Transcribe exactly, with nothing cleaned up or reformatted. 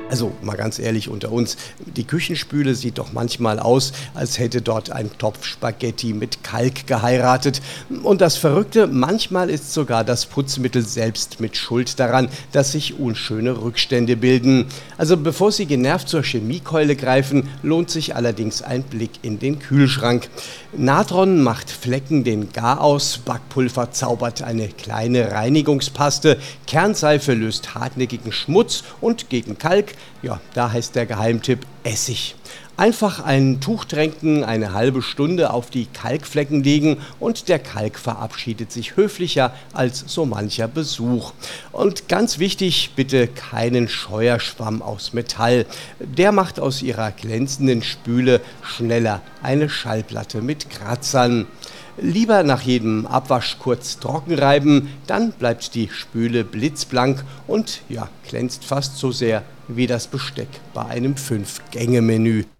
Also mal ganz ehrlich unter uns, die Küchenspüle sieht doch manchmal aus, als hätte dort ein Topf Spaghetti mit Kalk geheiratet. Und das Verrückte, manchmal ist sogar das Putzmittel selbst mit Schuld daran, dass sich unschöne Rückstände bilden. Also bevor Sie genervt zur Chemiekeule greifen, lohnt sich allerdings ein Blick in den Kühlschrank. Natron macht Flecken den Garaus, Backpulver zaubert eine kleine Reinigungspaste, Kernseife löst hartnäckigen Schmutz und gegen Kalk, ja, da heißt der Geheimtipp Essig. Einfach ein Tuch tränken, eine halbe Stunde auf die Kalkflecken legen und der Kalk verabschiedet sich höflicher als so mancher Besuch. Und ganz wichtig, bitte keinen Scheuerschwamm aus Metall. Der macht aus Ihrer glänzenden Spüle schneller eine Schallplatte mit Kratzern. Lieber nach jedem Abwasch kurz trocken reiben, dann bleibt die Spüle blitzblank und ja, glänzt fast so sehr wie das Besteck bei einem Fünf-Gänge-Menü.